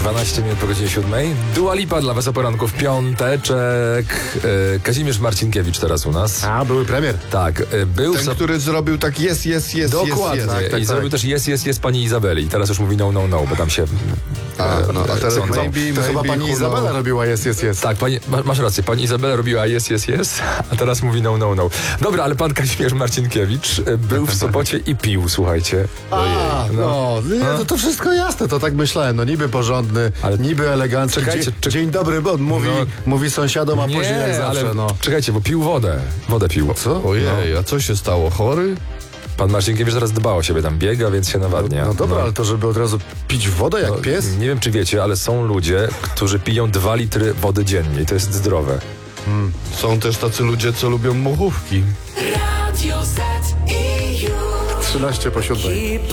12 minut po godzinie 7. Dua Lipa dla was o poranku w piąteczek. Kazimierz Marcinkiewicz teraz u nas. A, były premier. Tak, był... Ten, który zrobił tak jest. Dokładnie. Tak, I zrobił też jest pani Izabeli. Teraz już mówi no, bo tam się... A teraz co- maybe, To chyba pani Izabela robiła jest. Tak, masz rację, pani Izabela robiła jest, a teraz mówi no. Dobra, ale pan Kazimierz Marcinkiewicz był w Sopocie i pił, słuchajcie. To wszystko jasne, to tak myślałem. No niby porządny, Ale- niby elegancki. Czekajcie, Dzień dobry, bo on mówi sąsiadom, a później jak zawsze. ale czekajcie, bo pił wodę. Wodę pił. Co? Ojej, a co się stało? Chory? Pan Marcinkiewicz teraz dba o siebie, tam biega, więc się nawadnia. No dobra, ale to żeby od razu pić wodę jak pies? Nie wiem, czy wiecie, ale są ludzie, którzy piją 2 litry wody dziennie i to jest zdrowe. Są też tacy ludzie, co lubią muchówki. Radio Z i już. 13 po 7.